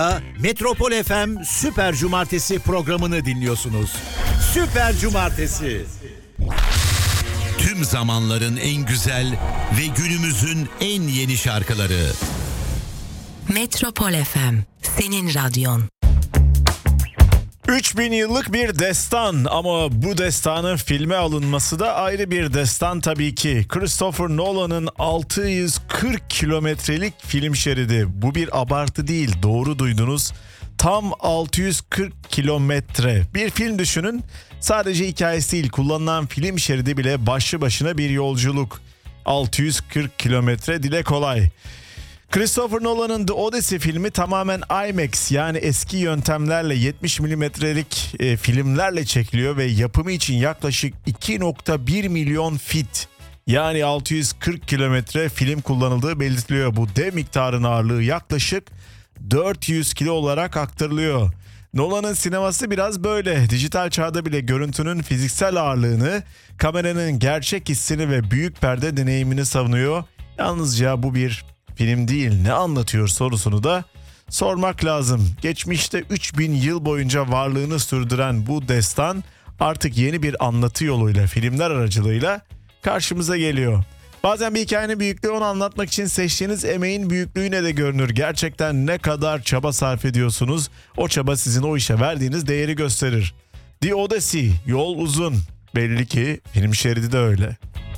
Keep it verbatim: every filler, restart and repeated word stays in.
Metropol F M Süper Cumartesi programını dinliyorsunuz. Süper Cumartesi. Tüm zamanların en güzel ve günümüzün en yeni şarkıları. Metropol F M, senin radyon. üç bin yıllık bir destan ama bu destanın filme alınması da ayrı bir destan tabii ki. Christopher Nolan'ın altı yüz kırk kilometrelik film şeridi. Bu bir abartı değil, doğru duydunuz. Tam altı yüz kırk kilometre. Bir film düşünün. Sadece hikayesi değil, kullanılan film şeridi bile başlı başına bir yolculuk. altı yüz kırk kilometre dile kolay. Christopher Nolan'ın The Odyssey filmi tamamen IMAX yani eski yöntemlerle yetmiş milimetrelik e, filmlerle çekiliyor ve yapımı için yaklaşık iki nokta bir milyon fit yani altı yüz kırk kilometre film kullanıldığı belirtiliyor. Bu dev miktarın ağırlığı yaklaşık dört yüz kilo olarak aktarılıyor. Nolan'ın sineması biraz böyle. Dijital çağda bile görüntünün fiziksel ağırlığını, kameranın gerçek hissini ve büyük perde deneyimini savunuyor. Yalnızca bu bir film değil, ne anlatıyor sorusunu da sormak lazım. Geçmişte üç bin yıl boyunca varlığını sürdüren bu destan artık yeni bir anlatı yoluyla, filmler aracılığıyla karşımıza geliyor. Bazen bir hikayenin büyüklüğü onu anlatmak için seçtiğiniz emeğin büyüklüğüne de görünür. Gerçekten ne kadar çaba sarf ediyorsunuz, o çaba sizin o işe verdiğiniz değeri gösterir. The Odyssey, yol uzun. Belli ki film şeridi de öyle.